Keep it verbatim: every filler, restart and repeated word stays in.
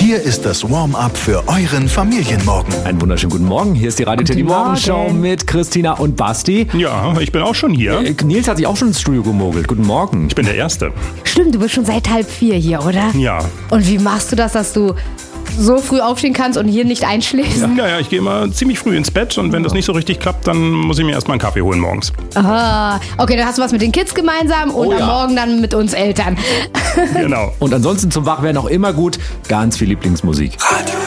Hier ist das Warm-up für euren Familienmorgen. Einen wunderschönen guten Morgen. Hier ist die Radio Teddy Morgenshow mit Christina und Basti. Ja, ich bin auch schon hier. Äh, Nils hat sich auch schon ins Studio gemogelt. Guten Morgen. Ich bin der Erste. Stimmt, du bist schon seit halb vier hier, oder? Ja. Und wie machst du das, dass du so früh aufstehen kannst und hier nicht einschläfst? Ja, ja, ja, ich gehe immer ziemlich früh ins Bett und wenn das nicht so richtig klappt, dann muss ich mir erstmal einen Kaffee holen morgens. Ah, okay, dann hast du was mit den Kids gemeinsam und Oh ja. am Morgen dann mit uns Eltern. Genau. Und ansonsten zum Wachwerden auch immer gut. Ganz viel Lieblingsmusik. Radio